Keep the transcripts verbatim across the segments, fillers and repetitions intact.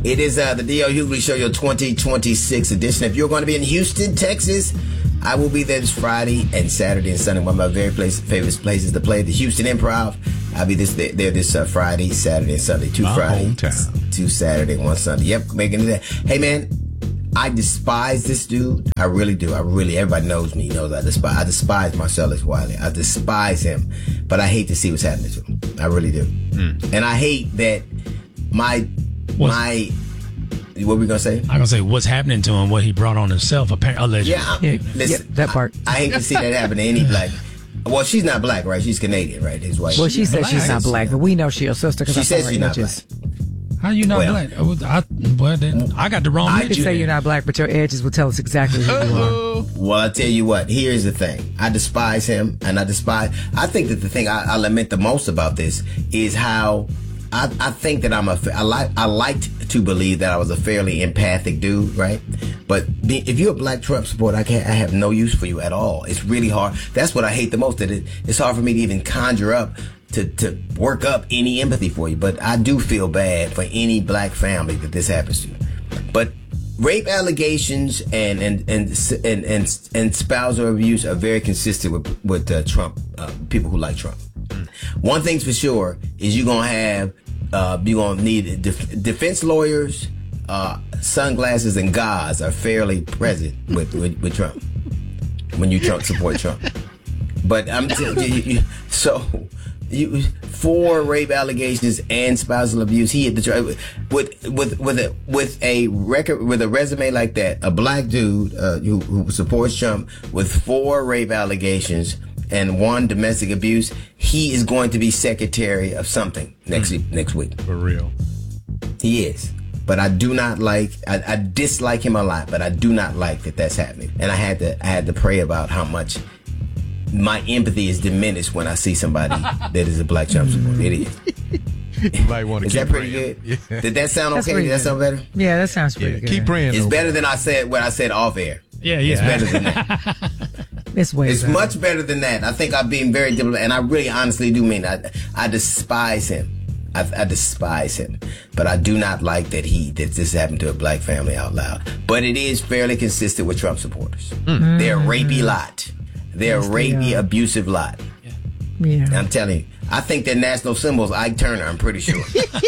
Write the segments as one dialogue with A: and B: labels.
A: It is uh, the D L Hughley Show, your twenty twenty-six edition. If you're going to be in Houston, Texas, I will be there this Friday and Saturday and Sunday. One of my very place, favorite places to play, the Houston Improv. I'll be this there this uh, Friday, Saturday, and Sunday. Two
B: my
A: Fridays,
B: hometown.
A: two Saturday, one Sunday. Yep, making it there. Hey, man, I despise this dude. I really do. I really, everybody knows me, knows I despise. I despise Marcellus Wiley. I despise him, but I hate to see what's happening to him. I really do. Mm. And I hate that my, what's, my, what were we going to say?
C: I'm going to say what's happening to him, what he brought on himself, apparently. Allegedly.
A: Yeah, yeah, listen,
D: yeah, that part.
A: I, I hate to see that happen to any black. Well, she's not black, right? She's Canadian, right? His wife.
D: Well, she, she says she's not black, but we know she's a sister.
A: She
D: I
A: says she's not black.
C: How you not
A: well,
C: black? I, well, then, I got the wrong
D: I
C: picture.
D: could say you're not black, but your edges will tell us exactly who you are.
A: Well, I'll tell you what. Here's the thing. I despise him, and I despise... I think that the thing I, I lament the most about this is how... I, I think that I'm a... I, like, I liked to believe that I was a fairly empathic dude, right? But be, if you're a black Trump supporter, I can't. I have no use for you at all. It's really hard. That's what I hate the most. That it, it's hard for me to even conjure up... To, to work up any empathy for you. But I do feel bad for any black family that this happens to. But rape allegations and and and and and, and spousal abuse are very consistent with with uh, Trump, uh, people who like Trump. One thing's for sure is you're gonna have uh, you're gonna need def- defense lawyers, uh, sunglasses, and gauze are fairly present with, with, with Trump when you Trump support Trump. But I'm t- you, you, so. You, four rape allegations and spousal abuse. He hit the with with with a with a record with a resume like that. A black dude uh, who, who supports Trump with four rape allegations and one domestic abuse. He is going to be secretary of something next mm. next week.
B: For real,
A: he is. But I do not like. I, I dislike him a lot. But I do not like that that's happening. And I had to I had to pray about how much my empathy is diminished when I see somebody that is a black Trump supporter. It is.
B: You might want to
A: is
B: keep
A: that pretty
B: praying.
A: good?
B: Yeah.
A: Did that sound
D: That's
A: okay? Did that sound better?
D: Yeah, that sounds pretty
B: Yeah,
D: good.
B: keep praying.
A: It's
B: though,
A: better
B: man.
A: than I said what I said off air.
C: Yeah, yeah.
A: It's better than that.
D: It's way
A: It's
D: better.
A: much better than that. I think I'm being very diplomatic, and I really honestly do mean that. I despise him. I, I despise him. But I do not like that he that this happened to a black family out loud. But it is fairly consistent with Trump supporters. Mm. They're a rapey lot. They're
D: Yes,
A: a rapey,
D: they are.
A: abusive lot.
D: Yeah.
A: I'm telling you. I think their national symbol is Ike Turner, I'm pretty sure.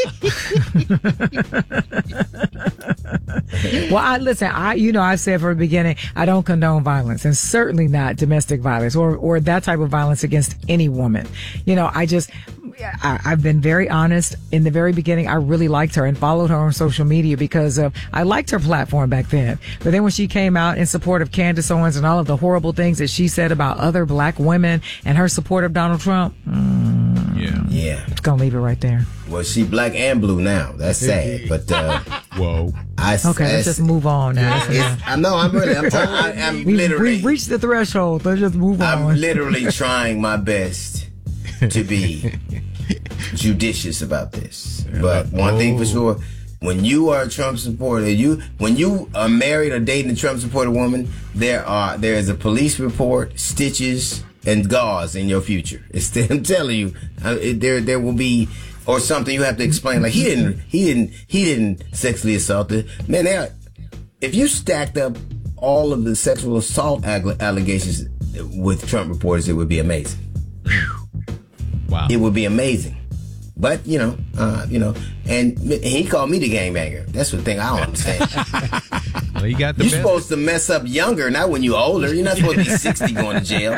D: Well, I listen, I you know, I've said from the beginning, I don't condone violence, and certainly not domestic violence or, or that type of violence against any woman. You know, I just, I, I've been very honest. In the very beginning, I really liked her and followed her on social media because of, I liked her platform back then. But then when she came out in support of Candace Owens and all of the horrible things that she said about other black women and her support of Donald Trump, mm,
B: yeah.
A: Yeah.
D: It's gonna leave it right there.
A: Well, she black and blue now. That's sad. But, uh,
B: whoa.
A: I,
D: Okay,
A: I,
D: let's just move on now.
A: It's, I know, I'm really, I'm, trying, I, I'm
D: We,
A: literally,
D: we reached the threshold. Let's just move
A: I'm
D: on.
A: literally trying my best to be judicious about this. But one thing for sure, when you are a Trump supporter, you when you are married or dating a Trump supporter woman, there are there is a police report, stitches, and gauze in your future. It's, I'm telling you, uh, it, there there will be. Or something you have to explain, like he didn't, he didn't, he didn't sexually assault her. Man, there, if you stacked up all of the sexual assault ag- allegations with Trump reporters, it would be amazing.
B: Wow,
A: it would be amazing. But you know, uh, you know, and he called me the gangbanger. That's the thing I don't understand.
B: Well, you got the
A: You're
B: best.
A: supposed to mess up younger, not when you're older. You're not supposed to be sixty going to jail.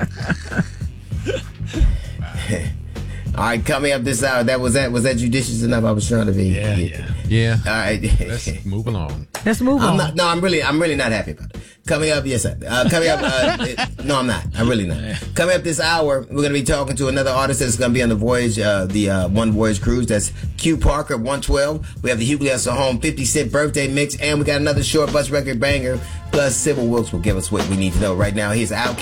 A: All right, coming up this hour, that was that was that judicious enough? I was trying to be.
C: Yeah, yeah.
B: Yeah.
A: All right.
B: Let's move along.
D: Let's move
A: I'm
D: on.
A: not, no, I'm really, I'm really not happy about it. Coming up, yes, sir. Uh, coming up, uh, it, no, I'm not. I'm really not. Coming up this hour, we're going to be talking to another artist that's going to be on the Voyage, uh, the uh, One Voyage cruise. That's Q Parker, one twelve. We have the Hughley Hustle Home fifty cent birthday mix, and we got another short bus record banger. Plus, Sybil Wilkes will give us what we need to know right now. Here's Outkast.